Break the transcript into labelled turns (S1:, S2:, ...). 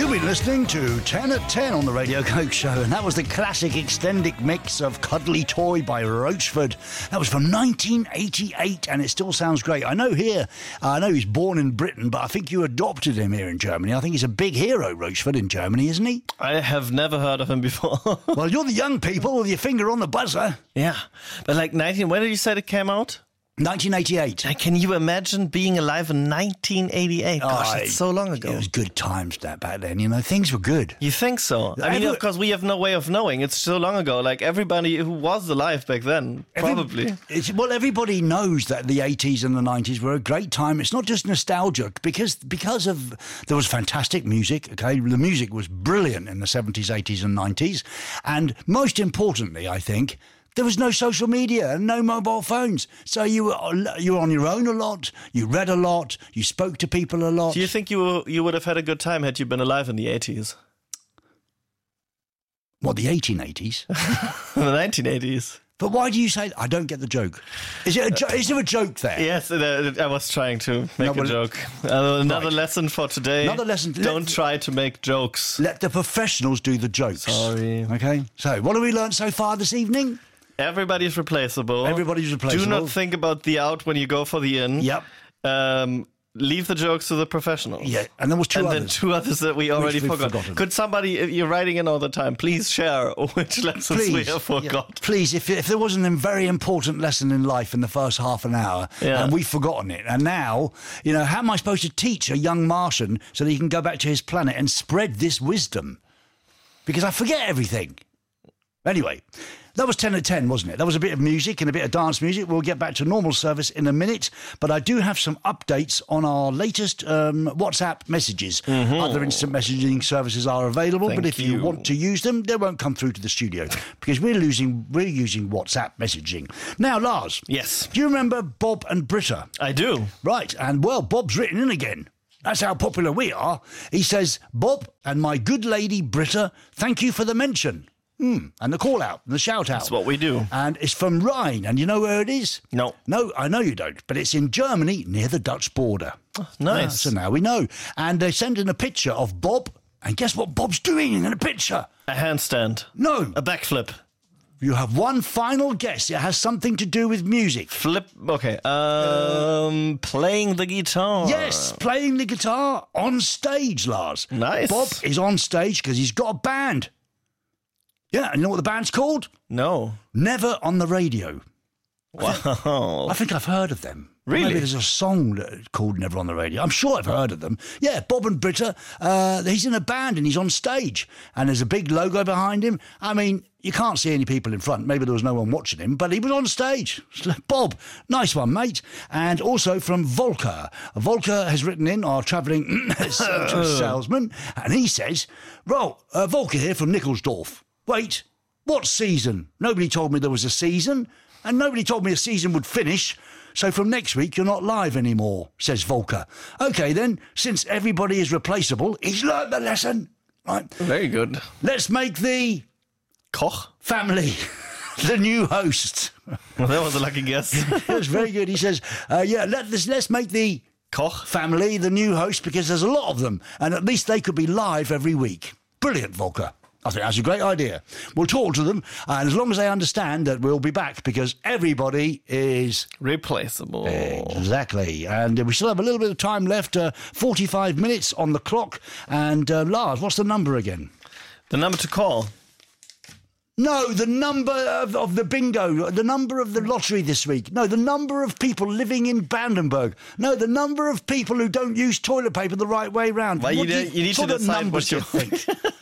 S1: You've been listening to 10 at 10 on the Radio Coke Show, and that was the classic extended mix of Cuddly Toy by Roachford. That was from 1988, and it still sounds great. I know he's born in Britain, but I think you adopted him here in Germany. I think he's a big hero, Roachford, in Germany, isn't he?
S2: I have never heard of him before.
S1: Well, you're the young people with your finger on the buzzer.
S2: Yeah, but like when did you say it came out?
S1: 1988.
S2: Can you imagine being alive in 1988? Gosh, that's so long ago.
S1: It was good times back then, things were good.
S2: You think so? I mean, of course, we have no way of knowing. It's so long ago. Like, everybody who was alive back then, probably.
S1: Everybody knows that the 80s and the 90s were a great time. It's not just nostalgia, because there was fantastic music, okay? The music was brilliant in the 70s, 80s and 90s. And most importantly, I think, there was no social media and no mobile phones. So you were on your own a lot, you read a lot, you spoke to people a lot.
S2: Do you think you would have had a good time had you been alive in the 80s?
S1: What, the 1880s?
S2: The 1980s.
S1: But why do you say that? I don't get the joke. Is there a joke there?
S2: Yes, I was trying to make a joke. Another lesson for today.
S1: Another lesson.
S2: Don't try to make jokes.
S1: Let the professionals do the jokes.
S2: Sorry.
S1: Okay. So, what have we learned so far this evening?
S2: Everybody's replaceable.
S1: Everybody's replaceable.
S2: Do not think about the out when you go for the in.
S1: Yep.
S2: Leave the jokes to the professionals.
S1: Yeah, and there was two others
S2: that we already forgot. Could somebody, you're writing in all the time, please share which lessons we have forgot.
S1: Yeah, please, if there was a very important lesson in life in the first half an hour, and we've forgotten it, and now, how am I supposed to teach a young Martian so that he can go back to his planet and spread this wisdom? Because I forget everything. Anyway, that was 10 at 10, wasn't it? That was a bit of music and a bit of dance music. We'll get back to normal service in a minute, but I do have some updates on our latest WhatsApp messages. Mm-hmm. Other instant messaging services are available, but if you want to use them, they won't come through to the studio because we're using WhatsApp messaging. Now, Lars.
S2: Yes.
S1: Do you remember Bob and Britta?
S2: I do.
S1: Right, and Bob's written in again. That's how popular we are. He says, Bob and my good lady Britta, thank you for the mention. And the call out, and the shout out.
S2: That's what we do.
S1: And it's from Rhine, and you know where it is?
S2: No.
S1: No, I know you don't, but it's in Germany near the Dutch border.
S2: Oh, nice.
S1: So now we know. And they send in a picture of Bob, and guess what Bob's doing in a picture?
S2: A handstand.
S1: No.
S2: A backflip.
S1: You have one final guess. It has something to do with music.
S2: Okay. Playing the guitar.
S1: Yes, playing the guitar on stage, Lars.
S2: Nice.
S1: Bob is on stage because he's got a band. Yeah, and you know what the band's called?
S2: No.
S1: Never on the Radio.
S2: Wow.
S1: I think I've heard of them.
S2: Really?
S1: Maybe there's a song called Never on the Radio. I'm sure I've heard of them. Yeah, Bob and Britta, he's in a band and he's on stage. And there's a big logo behind him. I mean, you can't see any people in front.Maybe there was no one watching him, but he was on stage. Bob, nice one, mate. And also from Volker. Volker has written in, our travelling salesman, and he says, Volker here from Nickelsdorf. Wait, what season? Nobody told me there was a season, and nobody told me a season would finish. So from next week, you're not live anymore, says Volker. OK, then, since everybody is replaceable, he's learnt the lesson. Right.
S2: Very good.
S1: Let's make the
S2: Koch
S1: family the new host.
S2: Well, that was a lucky guess.
S1: That's very good. He says, let's make the
S2: Koch
S1: family the new host because there's a lot of them, and at least they could be live every week. Brilliant, Volker. I think that's a great idea. We'll talk to them, and as long as they understand that we'll be back because everybody is
S2: replaceable.
S1: Exactly. And we still have a little bit of time left, 45 minutes on the clock. And Lars, what's the number again?
S2: The number to call.
S1: No, the number of the bingo, the number of the lottery this week. No, the number of people living in Brandenburg. No, the number of people who don't use toilet paper the right way round.
S2: Well, you need to decide what you
S1: think.